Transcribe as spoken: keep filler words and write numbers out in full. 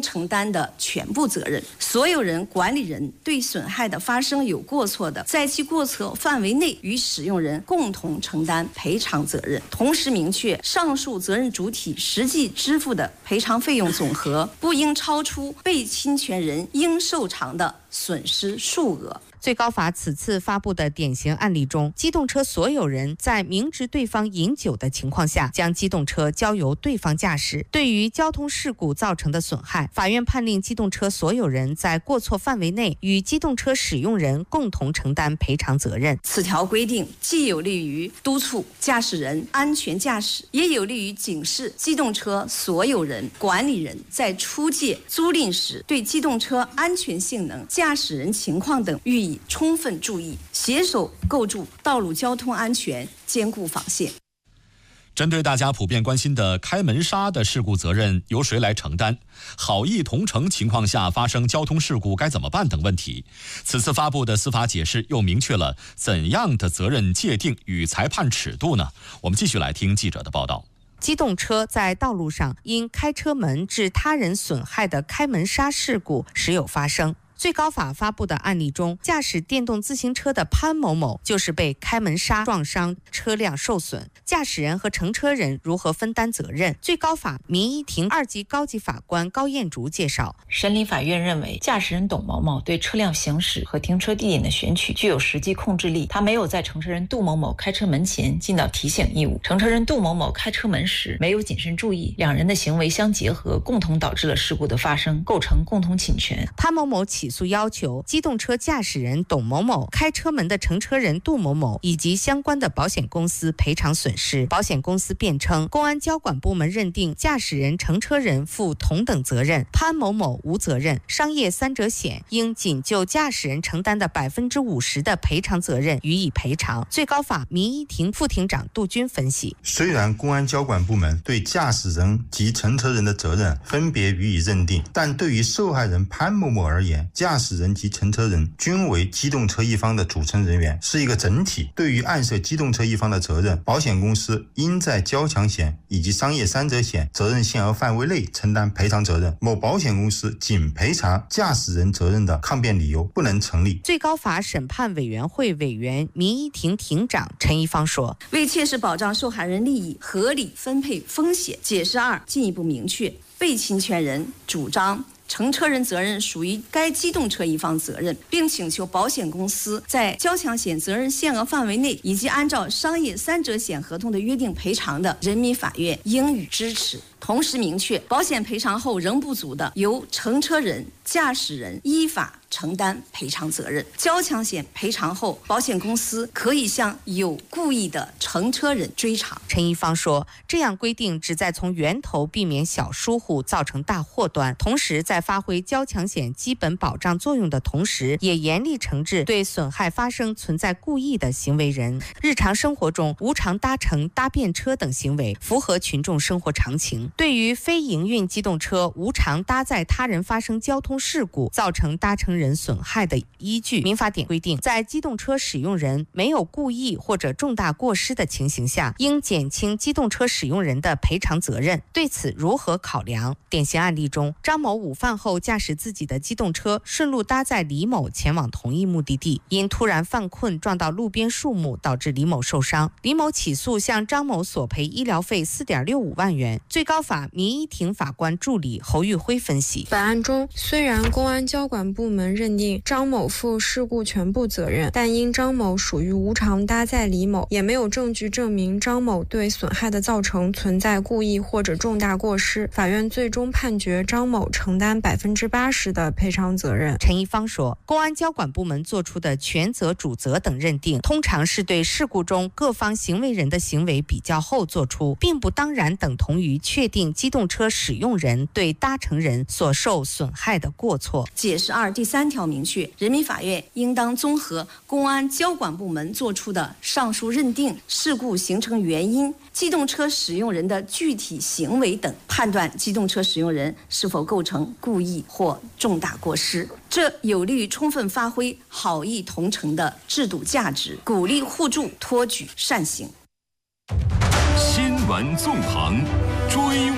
承担的全部责任。所有人、管理人对损害的发生有过错的，在其过错范围内与使用人共同承担赔偿责任。同时明确，上述责任主体实际支付的赔偿费用总和不应超出被侵权人应受偿的损失数额。 最高法此次发布的典型案例中，机动车所有人在明知对方饮酒的情况下，将机动车交由对方驾驶，对于交通事故造成的损害，法院判令机动车所有人在过错范围内与机动车使用人共同承担赔偿责任。 此条规定既有利于督促驾驶人安全驾驶，也有利于警示机动车所有人、管理人在出借、租赁时对机动车安全性能、驾驶人情况等予以充分注意，携手构筑道路交通安全坚固防线。 针对大家普遍关心的开门刹的事故责任由谁来承担，好意同乘情况下发生交通事故该怎么办等问题，此次发布的司法解释又明确了怎样的责任界定与裁判尺度呢？我们继续来听记者的报道。 机动车在道路上因开车门致他人损害的开门刹事故时有发生。最高法发布的案例中，驾驶电动自行车的潘某某就是被开门刹撞伤，车辆受损，驾驶人和乘车人如何分担责任？最高法民一庭二级高级法官高艳竹介绍， 审理法院认为，驾驶人董某某对车辆行驶和停车地点的选取具有实际控制力，他没有在乘车人杜某某开车门前尽到提醒义务，乘车人杜某某开车门时没有谨慎注意，两人的行为相结合，共同导致了事故的发生，构成共同侵权。 潘某某起诉要求机动车驾驶人董某某、开车门的乘车人杜某某以及相关的保险公司赔偿损失。保险公司辩称，公安交管部门认定驾驶人、乘车人负同等责任，潘某某无责任，商业三者险应仅就驾驶人承担的百分之五十的赔偿责任予以赔偿。最高法民一庭副庭长杜军分析， 虽然公安交管部门对驾驶人及乘车人的责任分别予以认定，但对于受害人潘某某而言，驾驶人及乘车人均为机动车一方的组成人员，是一个整体。对于案涉机动车一方的责任，保险公司应在交强险以及商业三者险责任限额范围内承担赔偿责任。某保险公司仅赔偿驾驶人责任的抗辩理由不能成立。 最高法审判委员会委员、民一庭庭长陈一方说， 为切实保障受害人利益，合理分配风险，解释二进一步明确，被侵权人主张乘车人责任属于该机动车一方责任，并请求保险公司在交强险责任限额范围内以及按照商业三者险合同的约定赔偿的，人民法院应予支持。同时明确，保险赔偿后仍不足的，由乘车人、驾驶人依法承担赔偿责任。交强险赔偿后，保险公司可以向有故意的乘车人追偿。 陈一方说，这样规定旨在从源头避免小疏忽造成大祸端，同时在发挥交强险基本保障作用的同时，也严厉惩治对损害发生存在故意的行为人。日常生活中无偿搭乘搭便车等行为符合群众生活常情。对于非营运机动车无偿搭载他人发生交通事故造成搭乘人损害的依据，民法典规定，在机动车使用人没有故意或者重大过失的情形下，应减轻机动车使用人的赔偿责任。对此如何考量？典型案例中，张某午饭后驾驶自己的机动车顺路搭载李某前往同一目的地，因突然犯困撞到路边树木，导致李某受伤。李某起诉向张某索赔医疗费 四点六五万元。最高法民一庭法官助理侯玉辉分析， 本案中虽然公安交管部门认定张某负事故全部责任，但因张某属于无偿搭载李某，也没有证据证明张某对损害的造成存在故意或者重大过失，法院最终判决张某承担百分之八十的赔偿责任。 陈一方说，公安交管部门作出的权责、主责等认定，通常是对事故中各方行为人的行为比较后作出，并不当然等同于确定机动车使用人对搭乘人所受损害的过错。 解释二第三条明确，人民法院应当综合公安交管部门作出的上述认定、事故形成原因、机动车使用人的具体行为等，判断机动车使用人是否构成故意或重大过失。这有利于充分发挥好意同乘的制度价值，鼓励互助，托举善行。 新闻纵横，追